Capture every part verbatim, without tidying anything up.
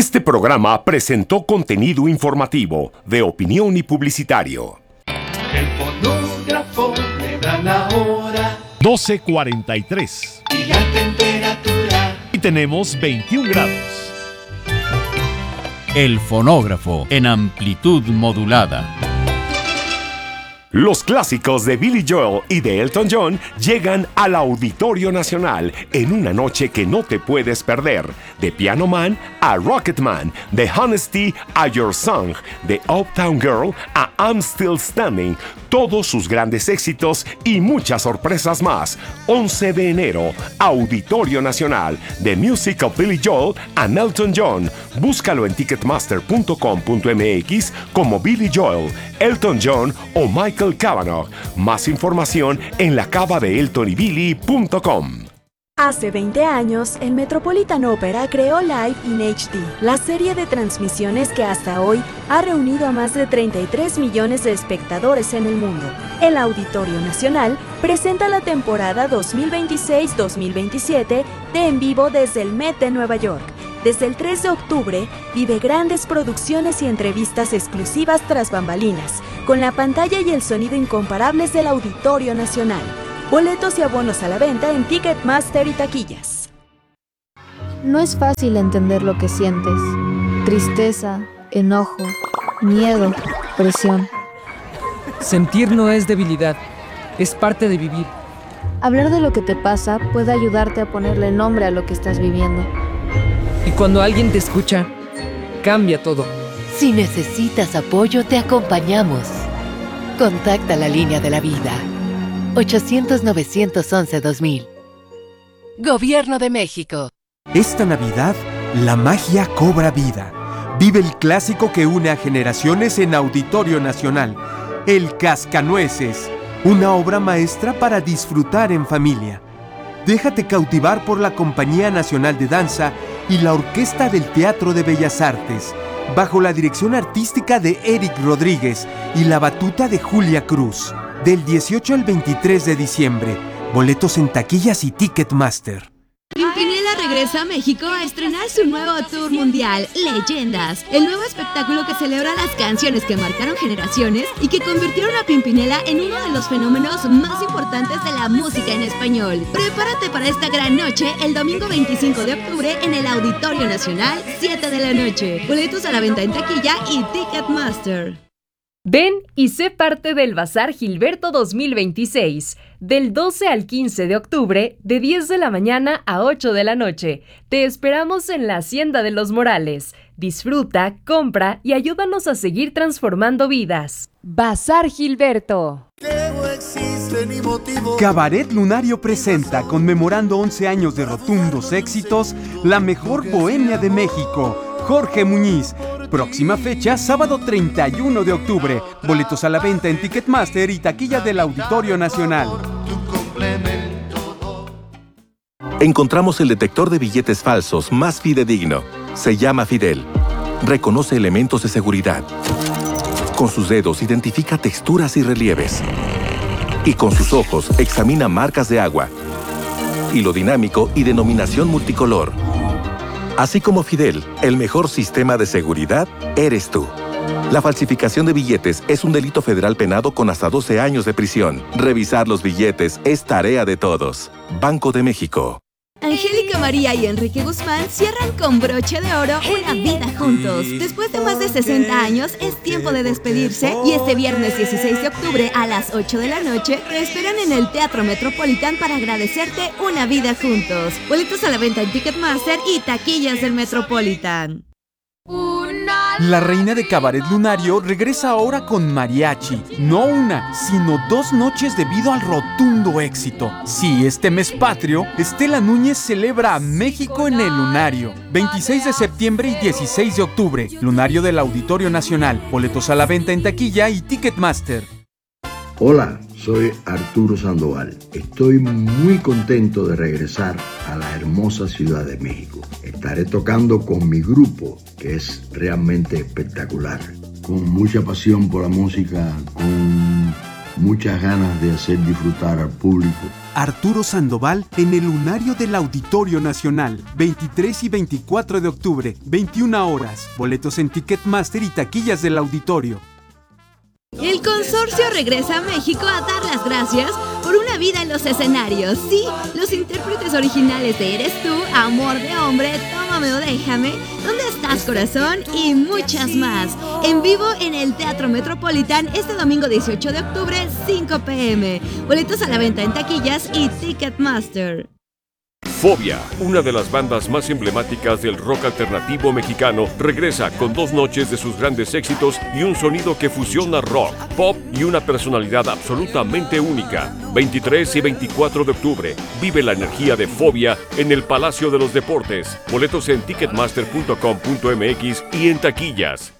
Este programa presentó contenido informativo, de opinión y publicitario. El fonógrafo me da la hora. doce cuarenta y tres. Y la temperatura. Y tenemos veintiún grados. El fonógrafo en amplitud modulada. Los clásicos de Billy Joel y de Elton John llegan al Auditorio Nacional en una noche que no te puedes perder. De Piano Man a Rocket Man, de Honesty a Your Song, de Uptown Girl a I'm Still Standing, todos sus grandes éxitos y muchas sorpresas más. once de enero, Auditorio Nacional, The Music of Billy Joel and Elton John. Búscalo en ticketmaster punto com punto m x como Billy Joel, Elton John o Michael Cavanaugh. Más información en la cava de elton y billy punto com. Hace veinte años, el Metropolitan Opera creó Live in H D, la serie de transmisiones que hasta hoy ha reunido a más de treinta y tres millones de espectadores en el mundo. El Auditorio Nacional presenta la temporada dos mil veintiséis dos mil veintisiete de En Vivo desde el Met de Nueva York. Desde el tres de octubre, vive grandes producciones y entrevistas exclusivas tras bambalinas, con la pantalla y el sonido incomparables del Auditorio Nacional. Boletos y abonos a la venta en Ticketmaster y taquillas. No es fácil entender lo que sientes. Tristeza, enojo, miedo, presión. Sentir no es debilidad, es parte de vivir. Hablar de lo que te pasa puede ayudarte a ponerle nombre a lo que estás viviendo. Y cuando alguien te escucha, cambia todo. Si necesitas apoyo, te acompañamos. Contacta la línea de la vida. ochocientos, novecientos once, dos mil. Gobierno de México. Esta Navidad, la magia cobra vida. Vive el clásico que une a generaciones en Auditorio Nacional. El Cascanueces. Una obra maestra para disfrutar en familia. Déjate cautivar por la Compañía Nacional de Danza y la Orquesta del Teatro de Bellas Artes, bajo la dirección artística de Eric Rodríguez y la batuta de Julia Cruz. Del dieciocho al veintitrés de diciembre. Boletos en taquillas y Ticketmaster. Pimpinela regresa a México a estrenar su nuevo tour mundial, Leyendas, el nuevo espectáculo que celebra las canciones que marcaron generaciones y que convirtieron a Pimpinela en uno de los fenómenos más importantes de la música en español. Prepárate para esta gran noche el domingo veinticinco de octubre en el Auditorio Nacional, siete de la noche. Boletos a la venta en taquilla y Ticketmaster. Ven y sé parte del Bazar Gilberto dos mil veintiséis, del doce al quince de octubre, de diez de la mañana a ocho de la noche. Te esperamos en la Hacienda de los Morales. Disfruta, compra y ayúdanos a seguir transformando vidas. Bazar Gilberto. Cabaret Lunario presenta, conmemorando once años de rotundos éxitos, la mejor bohemia de México. Jorge Muñiz. Próxima fecha, sábado treinta y uno de octubre. Boletos a la venta en Ticketmaster y taquilla del Auditorio Nacional. Encontramos el detector de billetes falsos más fidedigno. Se llama Fidel. Reconoce elementos de seguridad. Con sus dedos identifica texturas y relieves. Y con sus ojos examina marcas de agua, hilo dinámico y denominación multicolor. Así como Fidel, el mejor sistema de seguridad eres tú. La falsificación de billetes es un delito federal penado con hasta doce años de prisión. Revisar los billetes es tarea de todos. Banco de México. Angélica María y Enrique Guzmán cierran con broche de oro una vida juntos. Después de más de sesenta años, es tiempo de despedirse y este viernes dieciséis de octubre a las ocho de la noche te esperan en el Teatro Metropolitan para agradecerte una vida juntos. Boletos a la venta en Ticketmaster y taquillas del Metropolitan. La reina de Cabaret Lunario regresa ahora con mariachi. No una, sino dos noches debido al rotundo éxito. Sí, este mes patrio, Estela Núñez celebra a México en el Lunario. veintiséis de septiembre y dieciséis de octubre. Lunario del Auditorio Nacional. Boletos a la venta en taquilla y Ticketmaster. Hola, soy Arturo Sandoval. Estoy muy contento de regresar a la hermosa Ciudad de México. Estaré tocando con mi grupo, que es realmente espectacular. Con mucha pasión por la música, con muchas ganas de hacer disfrutar al público. Arturo Sandoval en el Lunario del Auditorio Nacional, veintitrés y veinticuatro de octubre, veintiuna horas. Boletos en Ticketmaster y taquillas del auditorio. El consorcio regresa a México a dar las gracias por una vida en los escenarios. Sí, los intérpretes originales de Eres Tú, Amor de Hombre, Tómame o Déjame, ¿Dónde estás, corazón? Y muchas más. En vivo en el Teatro Metropolitan este domingo dieciocho de octubre, cinco pe eme. Boletos a la venta en taquillas y Ticketmaster. Fobia, una de las bandas más emblemáticas del rock alternativo mexicano, regresa con dos noches de sus grandes éxitos y un sonido que fusiona rock, pop y una personalidad absolutamente única. veintitrés y veinticuatro de octubre, vive la energía de Fobia en el Palacio de los Deportes. Boletos en ticketmaster punto com punto eme equis y en taquillas.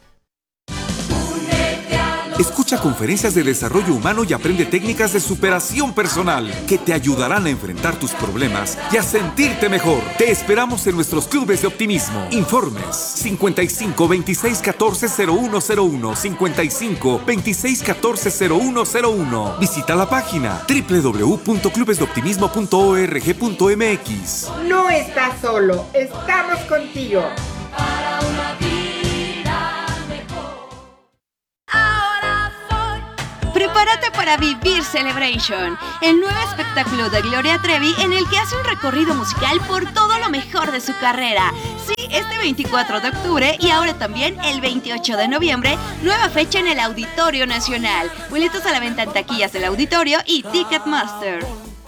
Escucha conferencias de desarrollo humano y aprende técnicas de superación personal que te ayudarán a enfrentar tus problemas y a sentirte mejor. Te esperamos en nuestros clubes de optimismo. Informes cincuenta y cinco, veintiséis, catorce, cero uno cero uno, cincuenta y cinco, veintiséis, catorce, cero uno cero uno. Visita la página doble u doble u doble u punto clubes de optimismo punto org punto eme equis. No estás solo, estamos contigo. Para una vida mejor. Ahora soy. Prepárate para vivir Celebration, el nuevo espectáculo de Gloria Trevi en el que hace un recorrido musical por todo lo mejor de su carrera. Sí, este veinticuatro de octubre y ahora también el veintiocho de noviembre, nueva fecha en el Auditorio Nacional. Boletos a la venta en taquillas del auditorio y Ticketmaster.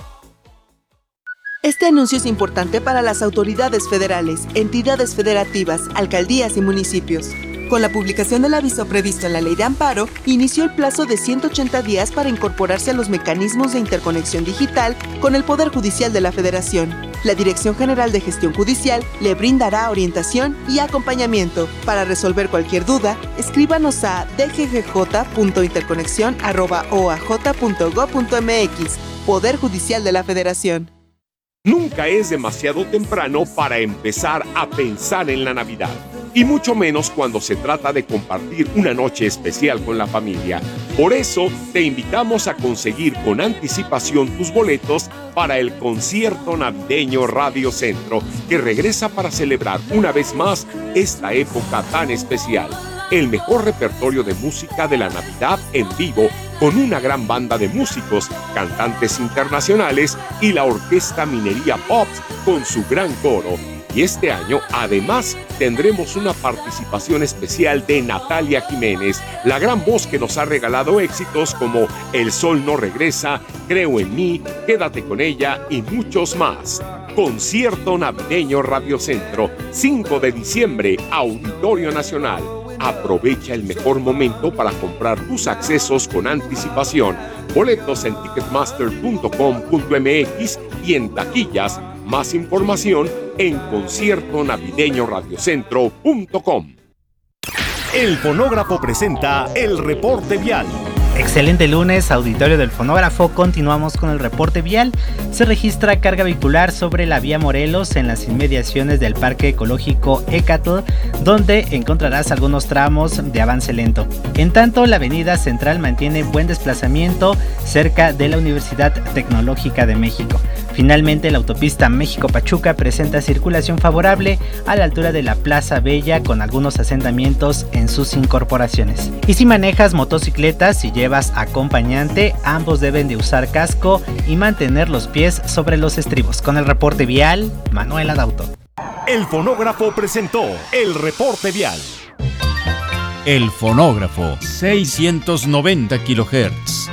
Este anuncio es importante para las autoridades federales, entidades federativas, alcaldías y municipios. Con la publicación del aviso previsto en la Ley de Amparo, inició el plazo de ciento ochenta días para incorporarse a los mecanismos de interconexión digital con el Poder Judicial de la Federación. La Dirección General de Gestión Judicial le brindará orientación y acompañamiento. Para resolver cualquier duda, escríbanos a d g g j punto interconexión arroba o a j punto gob punto eme equis. Poder Judicial de la Federación. Nunca es demasiado temprano para empezar a pensar en la Navidad. Y mucho menos cuando se trata de compartir una noche especial con la familia. Por eso, te invitamos a conseguir con anticipación tus boletos para el concierto navideño Radio Centro, que regresa para celebrar una vez más esta época tan especial. El mejor repertorio de música de la Navidad en vivo, con una gran banda de músicos, cantantes internacionales y la Orquesta Minería Pops con su gran coro. Y este año, además, tendremos una participación especial de Natalia Jiménez, la gran voz que nos ha regalado éxitos como El Sol No Regresa, Creo en Mí, Quédate con Ella y muchos más. Concierto Navideño Radio Centro, cinco de diciembre, Auditorio Nacional. Aprovecha el mejor momento para comprar tus accesos con anticipación. Boletos en ticketmaster punto com punto eme equis y en taquillas. Más información en concierto navideño radiocentro punto com. El Fonógrafo presenta el reporte vial. Excelente lunes, auditorio del Fonógrafo. Continuamos con el reporte vial. Se registra carga vehicular sobre la vía Morelos en las inmediaciones del Parque Ecológico Ecatl, donde encontrarás algunos tramos de avance lento. En tanto, la avenida Central mantiene buen desplazamiento cerca de la Universidad Tecnológica de México. Finalmente, la autopista México-Pachuca presenta circulación favorable a la altura de la Plaza Bella, con algunos asentamientos en sus incorporaciones. Y si manejas motocicletas y llevas acompañante, ambos deben de usar casco y mantener los pies sobre los estribos. Con el reporte vial, Manuel Adauto. El Fonógrafo presentó el reporte vial. El Fonógrafo, seiscientos noventa kilohertz.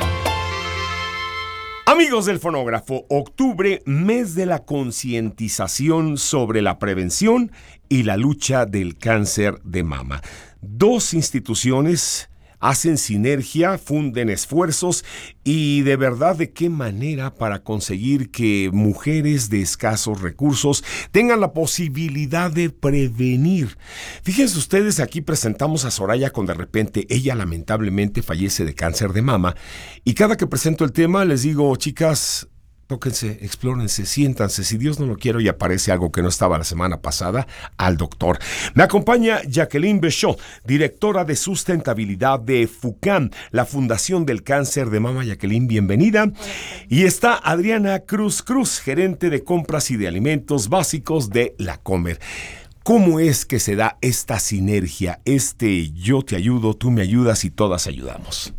Amigos del Fonógrafo, octubre, mes de la concientización sobre la prevención y la lucha del cáncer de mama. Dos instituciones hacen sinergia, funden esfuerzos y de verdad de qué manera para conseguir que mujeres de escasos recursos tengan la posibilidad de prevenir. Fíjense ustedes, aquí presentamos a Soraya con de repente, ella lamentablemente fallece de cáncer de mama y cada que presento el tema les digo, chicas, tóquense, explórense, siéntanse. Si Dios no lo quiere y aparece algo que no estaba la semana pasada, al doctor. Me acompaña Jacqueline Bechot, directora de sustentabilidad de FUCAM, la Fundación del Cáncer de Mama. Jacqueline, bienvenida. Y está Adriana Cruz Cruz, gerente de compras y de alimentos básicos de La Comer. ¿Cómo es que se da esta sinergia, este yo te ayudo, tú me ayudas y todas ayudamos?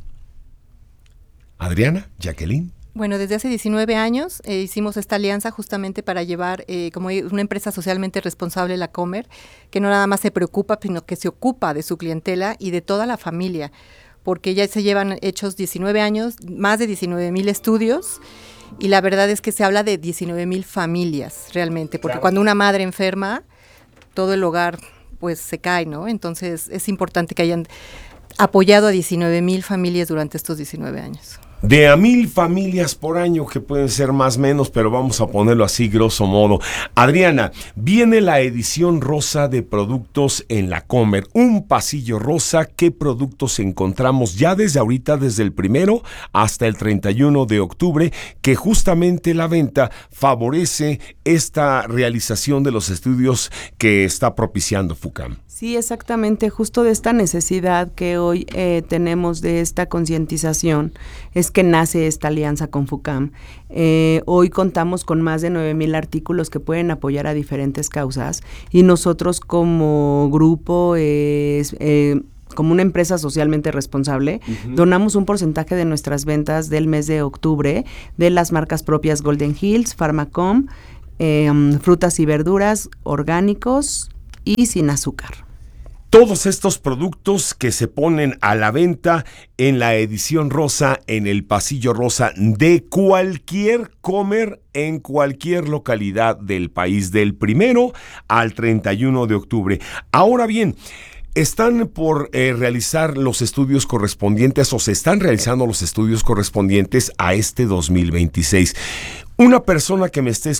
Adriana, Jacqueline. Bueno, desde hace diecinueve años eh, hicimos esta alianza justamente para llevar eh, como una empresa socialmente responsable La Comer, que no nada más se preocupa, sino que se ocupa de su clientela y de toda la familia, porque ya se llevan hechos diecinueve años, más de diecinueve mil estudios, y la verdad es que se habla de diecinueve mil familias realmente, porque claro, cuando una madre enferma, todo el hogar pues se cae, ¿no? Entonces es importante que hayan apoyado a diecinueve mil familias durante estos diecinueve años. De a mil familias por año, que pueden ser más o menos, pero vamos a ponerlo así, grosso modo. Adriana, viene la edición rosa de productos en La Comer, un pasillo rosa. ¿Qué productos encontramos ya desde ahorita, desde el primero hasta el treinta y uno de octubre, que justamente la venta favorece esta realización de los estudios que está propiciando FUCAM? Sí, exactamente, justo de esta necesidad que hoy eh, tenemos de esta concientización es que nace esta alianza con FUCAM. Eh, hoy contamos con más de nueve mil artículos que pueden apoyar a diferentes causas y nosotros como grupo, eh, eh, como una empresa socialmente responsable, uh-huh, donamos un porcentaje de nuestras ventas del mes de octubre de las marcas propias Golden Hills, Pharmacom, eh, frutas y verduras orgánicos y sin azúcar. Todos estos productos que se ponen a la venta en la edición rosa, en el pasillo rosa de cualquier Comer en cualquier localidad del país, del primero al treinta y uno de octubre. Ahora bien, están por eh, realizar los estudios correspondientes o se están realizando los estudios correspondientes a este dos mil veintiséis. Una persona que me esté